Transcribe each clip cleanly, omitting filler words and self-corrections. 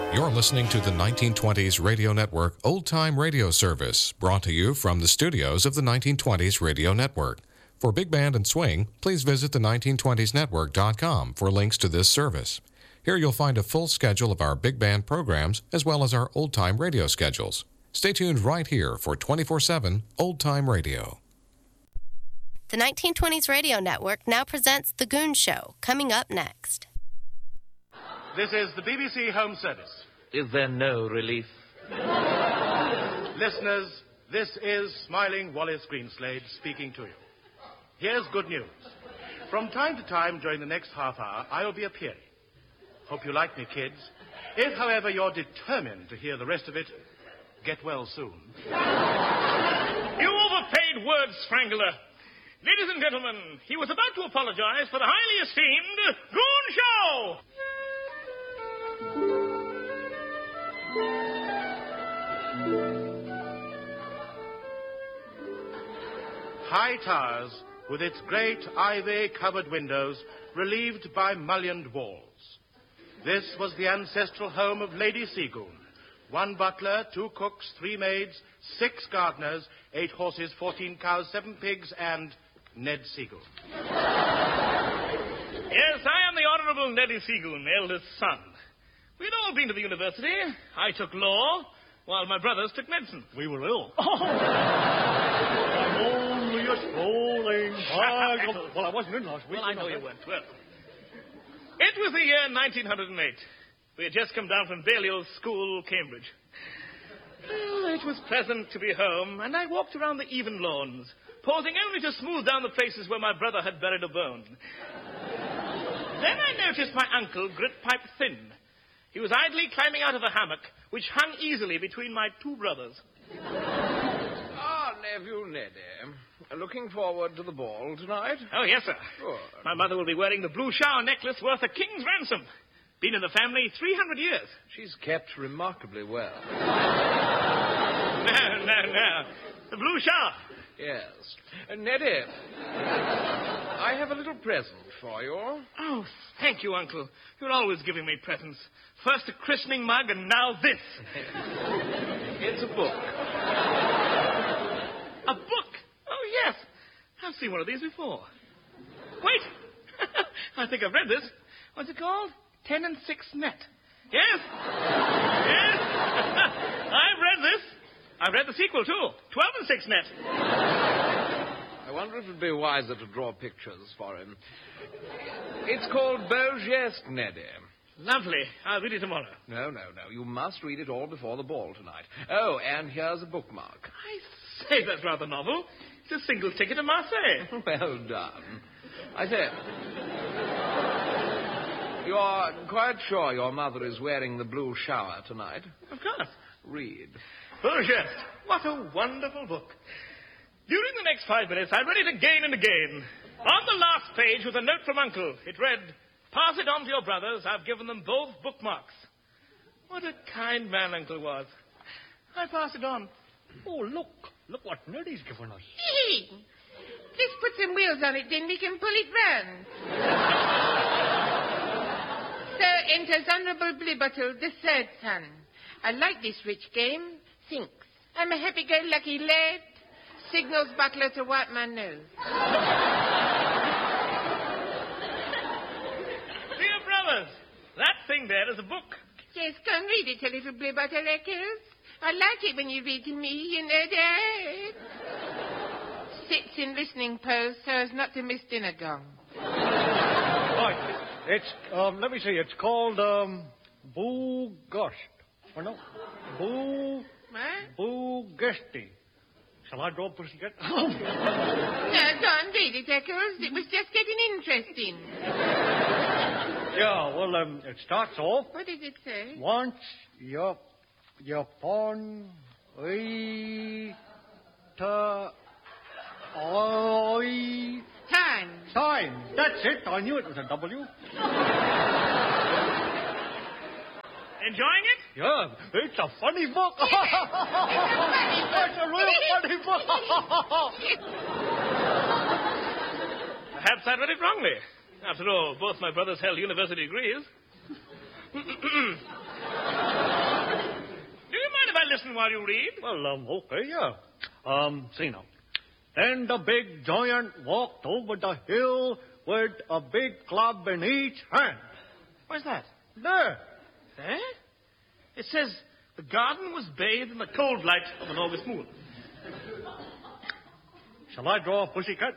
You're listening to the 1920s Radio Network Old Time Radio Service, brought to you from the studios of the 1920s Radio Network. For Big Band and Swing, please visit the1920snetwork.com for links to this service. Here you'll find a full schedule of our big band programs as well as our old-time radio schedules. Stay tuned right here for 24/7 Old-Time Radio. The 1920s Radio Network now presents The Goon Show, coming up next. This is the BBC Home Service. Is there no relief? Listeners, this is smiling Wallace Greenslade speaking to you. Here's good news. From time to time during the next half hour, I will be appearing. Hope you like me, kids. If, however, you're determined to hear the rest of it, get well soon. You overpaid word strangler. Ladies and gentlemen, he was about to apologize for the highly esteemed Goon Show. High towers with its great ivy-covered windows relieved by mullioned walls. This was the ancestral home of Lady Seagoon. 1 butler, 2 cooks, 3 maids, 6 gardeners, 8 horses, 14 cows, 7 pigs, and Ned Seagoon. Yes, I am the Honorable Neddy Seagoon, eldest son. We'd all been to the university. I took law, while my brothers took medicine. We were ill. I'm only a strolling. Well, I wasn't in last week. Well, I know you weren't. Well, it was the year 1908. We had just come down from Balliol's School, Cambridge. Well, it was pleasant to be home, and I walked around the even lawns, pausing only to smooth down the places where my brother had buried a bone. Then I noticed my uncle, Gritpipe Thin. He was idly climbing out of a hammock, which hung easily between my 2 brothers. Ah, nephew Neddy. Looking forward to the ball tonight? Oh, yes, sir. Good. My mother will be wearing the blue shower necklace worth a king's ransom. Been in the family 300 years. She's kept remarkably well. No. The blue shower. Yes. Neddy, I have a little present for you. Oh, thank you, Uncle. You're always giving me presents. First a christening mug, and now this. It's a book. A book? Oh, yes. I've seen one of these before. Wait. I think I've read this. What's it called? 10 and 6 net. Yes. Yes. I've read this. I've read the sequel, too. 12 and 6 net. I wonder if it would be wiser to draw pictures for him. It's called Beau Geste, Neddy. Lovely. I'll read it tomorrow. No. You must read it all before the ball tonight. Oh, and here's a bookmark. I say, that's rather novel. It's a single ticket to Marseille. Well done. I say, you're quite sure your mother is wearing the blue shower tonight? Of course. Read. Beau Geste. What a wonderful book. During the next 5 minutes, I read it again and again. On the last page was a note from Uncle. It read, "Pass it on to your brothers. I've given them both bookmarks." What a kind man Uncle was. I pass it on. Oh, look. Look what Neddy's given us. Just put some wheels on it, then we can pull it round. So enters Honourable Blibottle, the 3rd son. I like this rich game. Thinks. I'm a happy-go-lucky lad. Signals butler to wipe my nose. Dear brothers, that thing there is a book. Yes, go and read it a little, Blibottle Eccles. I like it when you read to me, you know, Dad. Sits in listening pose so as not to miss dinner gong. Right. It's, let me see, it's called, Boo Gust. Or no? Boo Gusty. Shall I draw a pussy yet? No, go on, read it, Eccles. It was just getting interesting. Yeah, well, it starts off. What did it say? Once upon a time. That's it. I knew it was a W. Enjoying it? Yeah, it's a funny book. It's a real funny book. Perhaps I read it wrongly. After all, both my brothers held university degrees. listen while you read. Well, okay, yeah. See now. Then the big giant walked over the hill with a big club in each hand. Where's that? There. There? It says the garden was bathed in the cold light of an August moon. Shall I draw a pussycat?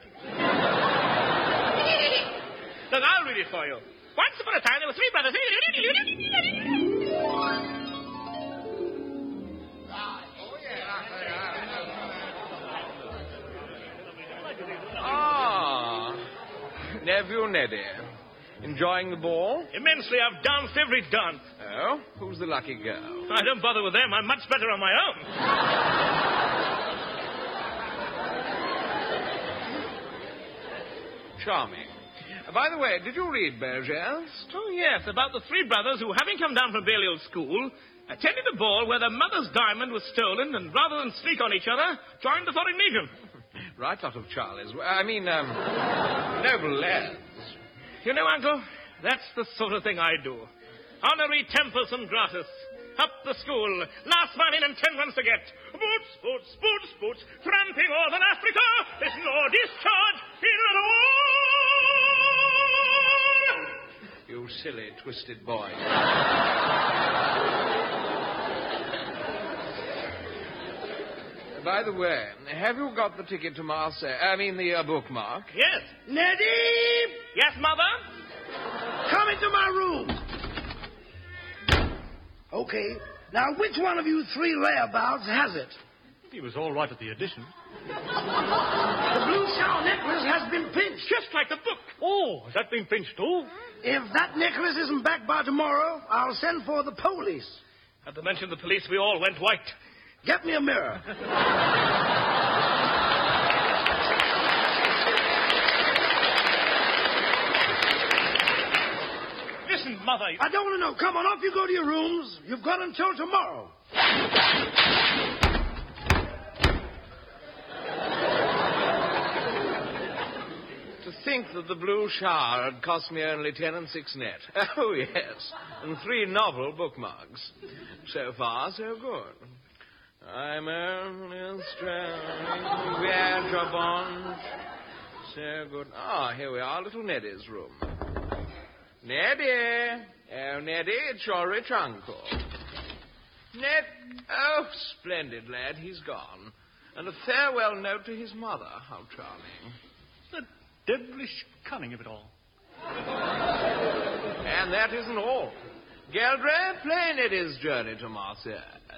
Look, I'll read it for you. Once upon a time, there were three brothers. Ah, nephew Neddy. Enjoying the ball? Immensely. I've danced every dance. Oh? Who's the lucky girl? I don't bother with them. I'm much better on my own. Charming. By the way, did you read Bergers? Oh, yes, about the three brothers who, having come down from Balliol School, attended a ball where their mother's diamond was stolen, and rather than sneak on each other, joined the foreign legion. Right out of Charlie's. Noble lads. You know, Uncle, that's the sort of thing I do. Honorary tempus and gratis. Up the school. Last man in and 10 runs to get. Boots, boots, boots, boots. Tramping all than Africa. There's no discharge in the war. You silly, twisted boy. By the way, have you got the ticket to Marseille? The bookmark? Yes. Neddy! Yes, Mother? Come into my room. Okay. Now, which one of you three layabouts has it? He was all right at the addition. The blue shell necklace has been pinched. Just like the book. Oh, has that been pinched too? If that necklace isn't back by tomorrow, I'll send for the police. At the mention of the police, we all went white. Get me a mirror. Listen, Mother. I don't want to know. Come on, off you go to your rooms. You've got until tomorrow. To think that the blue shower had cost me only 10 and 6 net. Oh, yes. And 3 novel bookmarks. So far, so good. I'm only straying vagabond. So good. Ah, here we are, little Neddy's room. Neddy! Oh, Neddy, it's your rich uncle. Ned... Oh, splendid lad, he's gone. And a farewell note to his mother. How charming. The devilish cunning of it all. And that isn't all. Geldre, play Neddy's journey to Marseille.